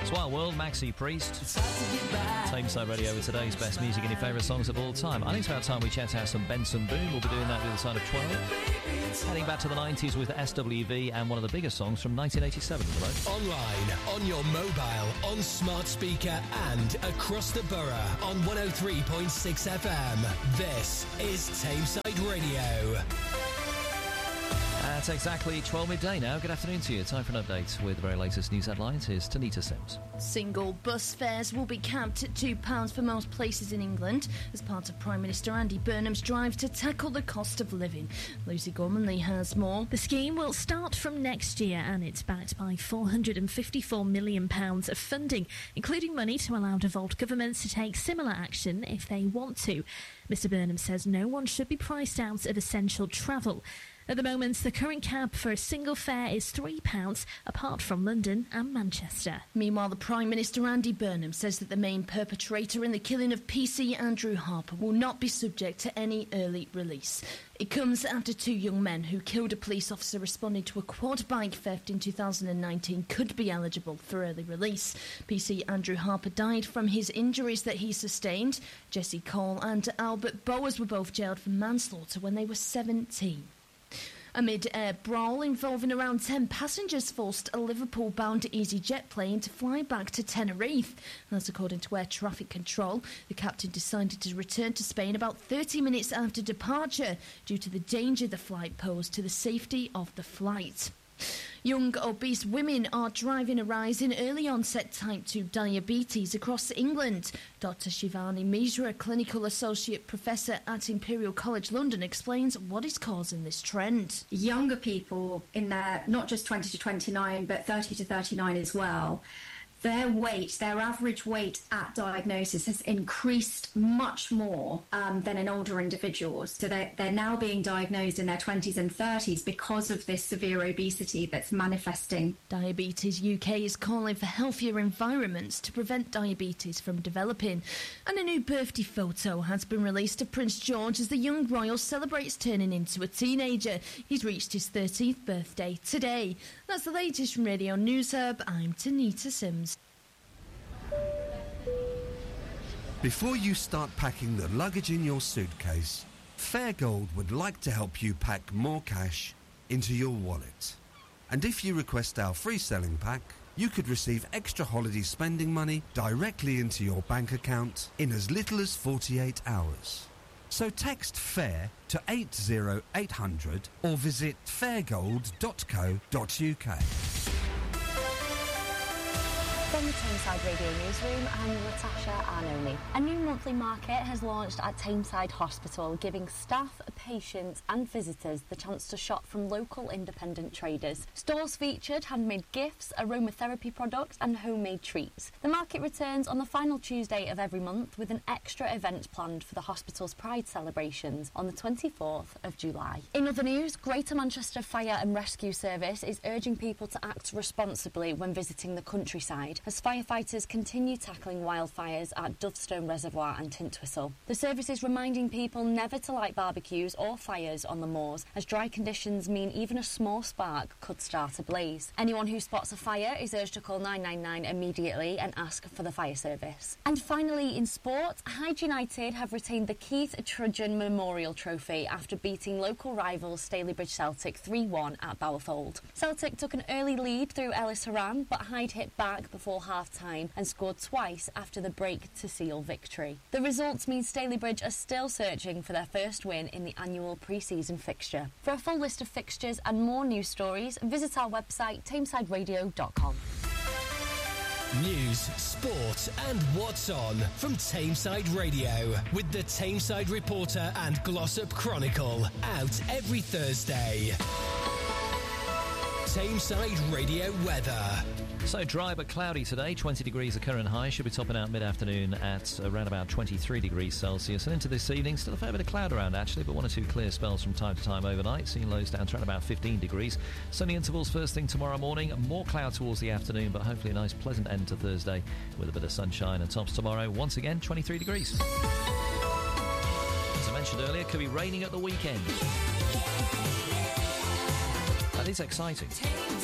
Wild World, Maxi Priest. Tameside Radio with today's best music and your favourite songs of all time. I think it's about time we checked out some Benson Boone. We'll be doing that with the side of 12. Heading back to the 90s with SWV and one of the biggest songs from 1987. Online, on your mobile, on smart speaker and across the borough on 103.6 FM. This is Tameside Radio. It's exactly 12 midday now. Good afternoon to you. Time for an update with the very latest news headlines. Here's Tanita Sims. Single bus fares will be capped at £2 for most places in England as part of Prime Minister Andy Burnham's drive to tackle the cost of living. Lucy Gormanley has more. The scheme will start from next year and it's backed by £454 million of funding, including money to allow devolved governments to take similar action if they want to. Mr Burnham says no one should be priced out of essential travel. At the moment, the current cap for a single fare is £3, apart from London and Manchester. Meanwhile, the Prime Minister Andy Burnham says that the main perpetrator in the killing of PC Andrew Harper will not be subject to any early release. It comes after two young men who killed a police officer responding to a quad bike theft in 2019 could be eligible for early release. PC Andrew Harper died from his injuries that he sustained. Jesse Cole and Albert Bowers were both jailed for manslaughter when they were 17. A mid-air brawl involving around 10 passengers forced a Liverpool-bound EasyJet plane to fly back to Tenerife. That's according to air traffic control. The captain decided to return to Spain about 30 minutes after departure due to the danger the flight posed to the safety of the flight. Young obese women are driving a rise in early-onset type 2 diabetes across England. Dr Shivani Mishra, Clinical Associate Professor at Imperial College London, explains what is causing this trend. Younger people in their, not just 20 to 29, but 30 to 39 as well, their weight, their average weight at diagnosis has increased much more than in older individuals. So they're now being diagnosed in their 20s and 30s because of this severe obesity that's manifesting. Diabetes UK is calling for healthier environments to prevent diabetes from developing. And a new birthday photo has been released of Prince George as the young royal celebrates turning into a teenager. He's reached his 13th birthday today. That's the latest from Radio News Hub. I'm Tanita Sims. Before you start packing the luggage in your suitcase, Fairgold would like to help you pack more cash into your wallet. And if you request our free selling pack, you could receive extra holiday spending money directly into your bank account in as little as 48 hours. So text FAIR to 80800 or visit fairgold.co.uk. From the Tameside Radio Newsroom, I'm Natasha Arnone. A new monthly market has launched at Tameside Hospital, giving staff, patients and visitors the chance to shop from local independent traders. Stalls featured handmade gifts, aromatherapy products and homemade treats. The market returns on the final Tuesday of every month with an extra event planned for the hospital's Pride celebrations on the 24th of July. In other news, Greater Manchester Fire and Rescue Service is urging people to act responsibly when visiting the countryside, as firefighters continue tackling wildfires at Dovestone Reservoir and Tintwistle. The service is reminding people never to light barbecues or fires on the moors, as dry conditions mean even a small spark could start a blaze. Anyone who spots a fire is urged to call 999 immediately and ask for the fire service. And finally, in sport, Hyde United have retained the Keith Trudgeon Memorial Trophy after beating local rivals Stalybridge Celtic 3-1 at Bowerfold. Celtic took an early lead through Ellis Haran, but Hyde hit back before half-time and scored twice after the break to seal victory. The results mean Stalybridge are still searching for their first win in the annual pre-season fixture. For a full list of fixtures and more news stories, visit our website tamesideradio.com. News, sport and what's on from Tameside Radio with the Tameside Reporter and Glossop Chronicle, out every Thursday. Tameside Radio weather. So dry but cloudy today, 20 degrees the current high, should be topping out mid-afternoon at around about 23 degrees Celsius. And into this evening, still a fair bit of cloud around actually, but one or two clear spells from time to time overnight, seeing lows down to around about 15 degrees. Sunny intervals first thing tomorrow morning, more cloud towards the afternoon, but hopefully a nice pleasant end to Thursday with a bit of sunshine, and tops tomorrow, once again, 23 degrees. As I mentioned earlier, it could be raining at the weekend. That is exciting.